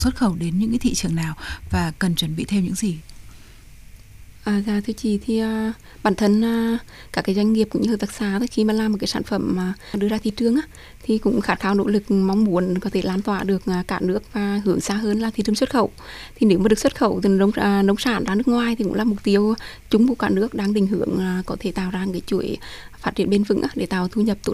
xuất khẩu đến những cái thị trường nào và cần chuẩn bị thêm những gì? Dạ thưa chị thì bản thân các cái doanh nghiệp cũng như hợp tác xã khi mà làm một cái sản phẩm mà đưa ra thị trường thì cũng khát khao nỗ lực mong muốn có thể lan tỏa được cả nước và hướng xa hơn là thị trường xuất khẩu. Thì nếu mà được xuất khẩu từ nông sản ra nước ngoài thì cũng là mục tiêu chung của cả nước đang định hướng có thể tạo ra cái chuỗi phát triển bền vững để tạo thu nhập tốt